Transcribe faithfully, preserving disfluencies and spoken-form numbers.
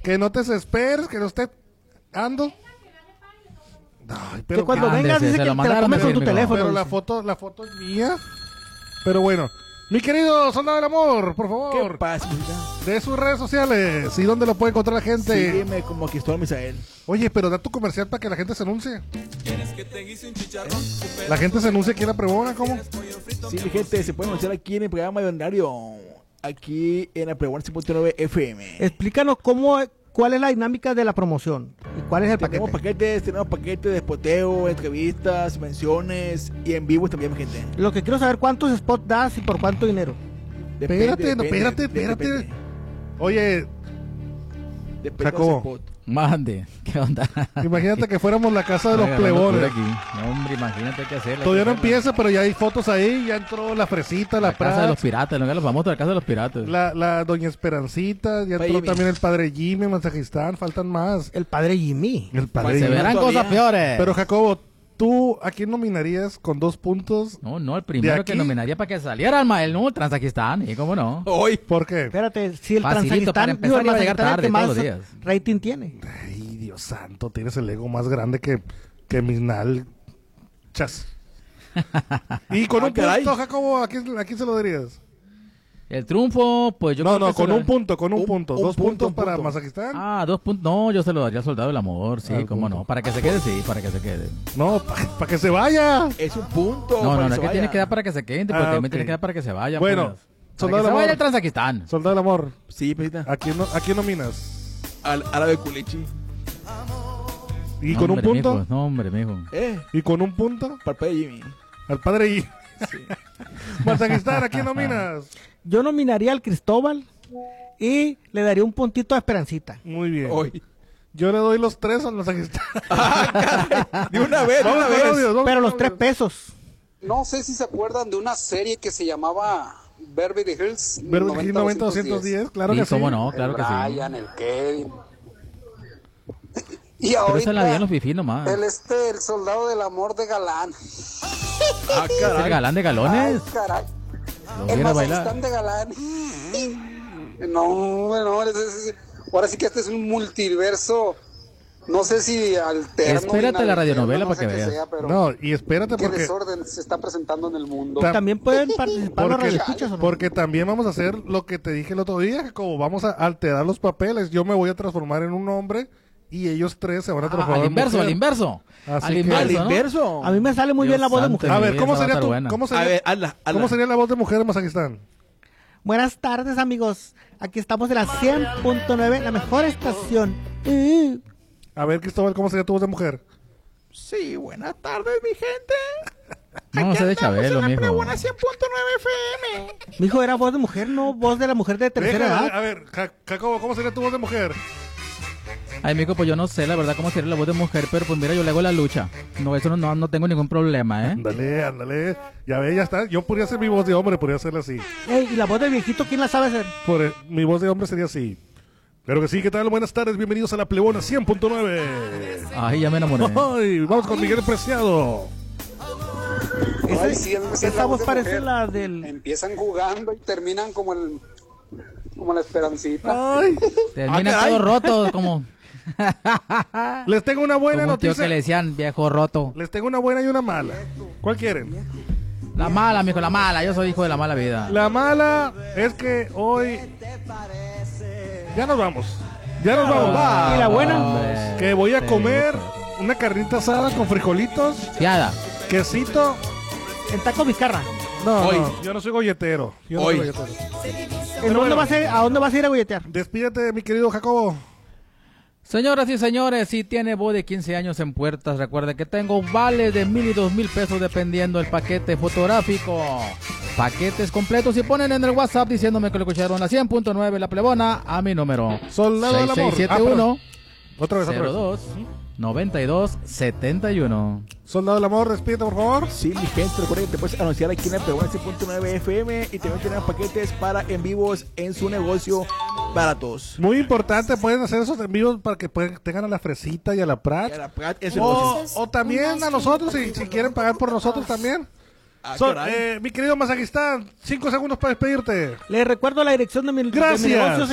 Que no te desesperes, que no esté ando. Ay, pero que cuando Ándese, vengas dice se que lo te la mandaron comes a con tu decir, teléfono. Pero la dice. foto, la foto es mía. Pero bueno, mi querido soldado del amor, por ¿Qué favor, pasa, mijita? de sus redes sociales y dónde lo puede encontrar la gente. Sígueme como Cristóbal Misael. Oye, pero da tu comercial para que la gente se anuncie. La gente se anuncia aquí en la pregona, ¿cómo? Sí, mi gente, se puede anunciar aquí en el programa de horario. Aquí en la Pregona cien punto nueve F M. Explícanos cómo, cuál es la dinámica de la promoción y cuál es el Tenemos paquete. paquetes, tenemos paquetes de spoteo, entrevistas, menciones y en vivo también, mi gente. Lo que quiero saber cuántos spots das y por cuánto dinero. Depende, Espérate, no, depende, espérate, depende. espérate. Oye, Depende Jacobo. del spot. Mande, ¿qué onda? imagínate que fuéramos la casa de los Oiga, la locura plebones. aquí. No, hombre, imagínate qué hacer. Todavía no empieza, pero ya hay fotos ahí. Ya entró la Fresita, la, La casa de los Prats, piratas, no los famosos de la casa de los piratas. la, la Doña Esperancita. Ya Oye, entró Jimmy. también el padre Jimmy, Masajistán. Faltan más. El padre Jimmy. El padre Pues Se Jimmy. verán todavía. cosas peores. Pero Jacobo, ¿tú a quién nominarías con dos puntos? No, no, el ¿De primero aquí? que nominaría para que saliera el Mael, no, el Transakistán, y cómo no. Hoy. ¿Por qué? Espérate, si el Facilito, para Transakistán empezar, digo, el va a llegar Mazajistán es el tarde que más todos los días. rating tiene. Ay, Dios santo, tienes el ego más grande que, que mis nalchas. Y con Ah, un caray. punto, Jacobo, ¿a quién, a quién se lo dirías? El triunfo, pues yo no, creo no, que con se lo- un punto, con un, Un- punto. un Dos punto, puntos un para punto. Mazajistán. Ah, dos puntos. No, yo se lo daría al Soldado del Amor, sí, Ah, cómo punto. no. Para que se quede, sí, para que se quede. No, para que se vaya. Es un punto. No, para no, no se es que tiene vaya. que dar para que se quede, porque Ah, también ok. tiene que dar para que se vaya. Bueno, pues. Para Soldado que del se Amor. vaya el Transakistán. Soldado del amor, Sí, pesita. ¿a quién, no- a quién nominas? Al árabe culichi. ¿Y No, con hombre, un punto? mijo, no, hombre, mijo. Eh, ¿Y con un punto? para el padre Jimmy. Al padre y Mazajistán, ¿a quién nominas? Yo nominaría al Cristóbal y le daría un puntito a Esperancita. Muy bien. Hoy. Yo le doy los tres al Mazajistán. De una vez, de Vamos una con vez. audios, vamos Pero con los tres audios. pesos. No sé si se acuerdan de una serie que se llamaba Beverly Hills Beverly Hills noventa doscientos diez, claro Sí, que sí. cómo no, claro el que sí. Brian, el Kevin. Y Pero ahorita esa la dieron los fifís nomás. el este, el soldado del amor de Galán. Ah, ¿Es el caray. galán de Ay, galones? caray. ¿Lo El viene a bailar? Mazajistán de Galán. No, bueno, es- es- ahora sí que este es un multiverso. No sé si alterno. Espérate la radionovela no para sé que qué veas. sea, pero No, y espérate qué porque, desorden se está presentando en el mundo. Ta- También pueden participar los porque, radioescuchas, ¿o no? porque también vamos a hacer lo que te dije el otro día, como vamos a alterar los papeles. Yo me voy a transformar en un hombre y ellos tres se van a Ah, transformar al en inverso, mujer. al inverso. Así Al que- inverso, Al ¿no? inverso. A mí me sale muy Dios bien la voz de santo. mujer. A ver, Sí, ¿cómo esa va a sería, estar tu, buena. ¿cómo A sería, ver, hazla, hazla. ¿cómo sería la voz de mujer en Mazajistán? Buenas tardes, amigos. Aquí estamos en la cien punto nueve, la mejor estación. Uh, A ver, Cristóbal, ¿cómo sería tu voz de mujer? Sí, buenas tardes, mi gente. No, sé de Chabelo, mijo. cien punto nueve F M. Mi hijo era voz de mujer, no voz de la mujer de tercera Déjame, edad. a ver, Ja- Jacobo, ¿cómo sería tu voz de mujer? Ay, mijo, pues yo no sé la verdad cómo sería la voz de mujer, pero pues mira, yo le hago la lucha. No, eso no, no, no tengo ningún problema, ¿eh? Ándale, ándale. Ya ve, ya está. Yo podría hacer mi voz de hombre, podría hacerla así. Ey, ¿y la voz del viejito quién la sabe hacer? Por, eh, mi voz de hombre sería así. Claro que sí, ¿qué tal? Buenas tardes, bienvenidos a la Plebona cien punto nueve. Ay, ya me enamoré. Ay, vamos con Miguel Preciado. Esa, Ay, sí, a mí me sale esa la voz de parece mujer. la del... Empiezan jugando y terminan como el como la Esperancita. Ay, Termina Ah, caray. todo roto, como, les tengo una buena como un tío noticia. que le decían viejo roto. Les tengo una buena y una mala. ¿Cuál quieren? La mala, mijo, la mala. Yo soy hijo de la mala vida. La mala es que hoy ya nos vamos. Ya nos vamos. ¿Y la buena? Hombre. Que voy a Sí, comer una carnita asada con frijolitos, Fiada. quesito. En Taco Vizcarra. No, Hoy. no, yo no soy golletero. Yo no Hoy. soy golletero. ¿En dónde vas a, ir- ¿A dónde vas a ir a golletear? Despídete, mi querido Jacobo. Señoras y señores, si tiene boda de quince años en puertas, recuerde que tengo vales de mil y dos mil pesos dependiendo del paquete fotográfico. Paquetes completos y ponen en el WhatsApp diciéndome que lo escucharon a cien punto nueve La Plebona a mi número Soldado del seis amor. seis siete Ah, uno perdón. Otra vez, otra cero vez. dos noventa y dos setenta y uno. Soldado del amor, despídete, por favor. Sí, mi gente, recuerden que te puedes anunciar aquí en el Pregón cien punto nueve F M y también tenemos paquetes para en vivos en su negocio baratos. Muy importante, pueden hacer esos envíos para que puedan- tengan a la Fresita y a la Prat. Y a la Prat, ese O, negocio. o también a nosotros, si, si quieren pagar por nosotros también. Ah, So- caray. eh, mi querido Mazajistán, cinco segundos para despedirte. Les recuerdo la dirección de mi, de mi Gracias. negocio.